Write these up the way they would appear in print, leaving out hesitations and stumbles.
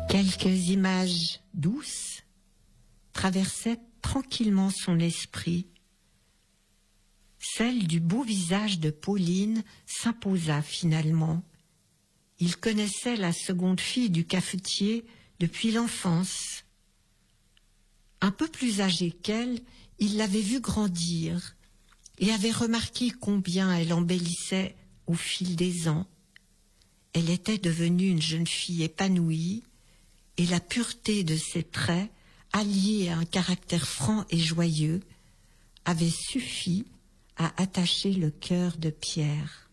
Quelques images douces traversaient tranquillement son esprit. Celle du beau visage de Pauline s'imposa finalement. Il connaissait la seconde fille du cafetier depuis l'enfance. Un peu plus âgée qu'elle, il l'avait vue grandir et avait remarqué combien elle embellissait au fil des ans. Elle était devenue une jeune fille épanouie et la pureté de ses traits, alliée à un caractère franc et joyeux, avait suffi à attacher le cœur de Pierre.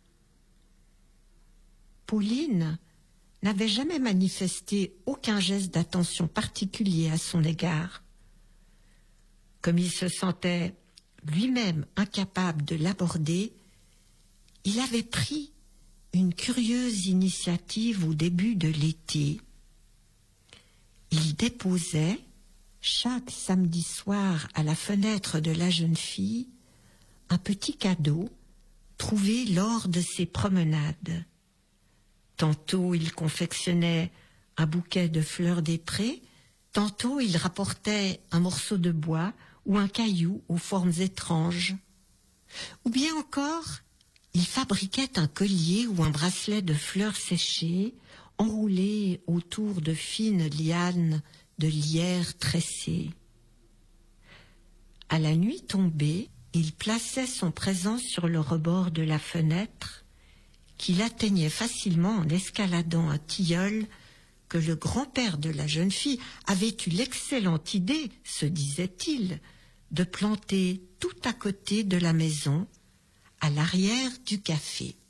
Pauline n'avait jamais manifesté aucun geste d'attention particulier à son égard. Comme il se sentait lui-même incapable de l'aborder, il avait pris une curieuse initiative au début de l'été. Il déposait, chaque samedi soir à la fenêtre de la jeune fille, un petit cadeau trouvé lors de ses promenades. Tantôt il confectionnait un bouquet de fleurs des prés, tantôt il rapportait un morceau de bois ou un caillou aux formes étranges. Ou bien encore, il fabriquait un collier ou un bracelet de fleurs séchées, enroulées autour de fines lianes de lierre tressées. À la nuit tombée, il plaçait son présent sur le rebord de la fenêtre, qu'il atteignait facilement en escaladant un tilleul que le grand-père de la jeune fille avait eu l'excellente idée, se disait-il, de planter tout à côté de la maison, à l'arrière du café.